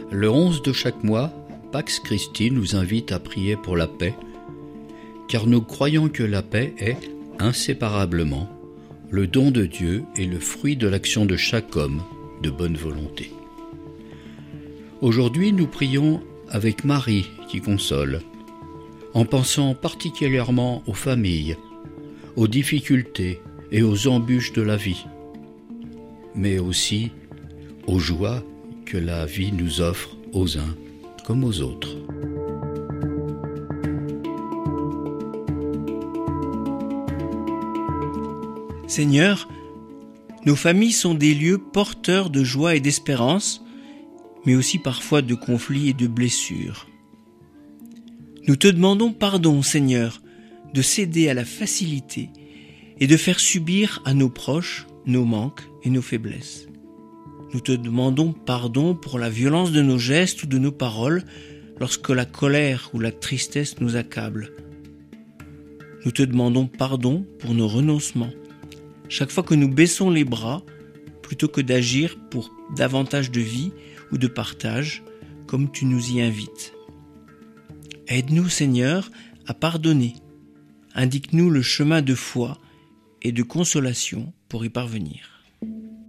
Le 11 de chaque mois, Pax Christi nous invite à prier pour la paix, car nous croyons que la paix est, inséparablement, le don de Dieu et le fruit de l'action de chaque homme de bonne volonté. Aujourd'hui, nous prions avec Marie qui console, en pensant particulièrement aux familles, aux difficultés et aux embûches de la vie, mais aussi aux joies que la vie nous offre aux uns comme aux autres. Seigneur, nos familles sont des lieux porteurs de joie et d'espérance, mais aussi parfois de conflits et de blessures. Nous te demandons pardon, Seigneur, de céder à la facilité et de faire subir à nos proches nos manques et nos faiblesses. Nous te demandons pardon pour la violence de nos gestes ou de nos paroles lorsque la colère ou la tristesse nous accable. Nous te demandons pardon pour nos renoncements, chaque fois que nous baissons les bras plutôt que d'agir pour davantage de vie ou de partage, comme tu nous y invites. Aide-nous, Seigneur, à pardonner. Indique-nous le chemin de foi et de consolation pour y parvenir.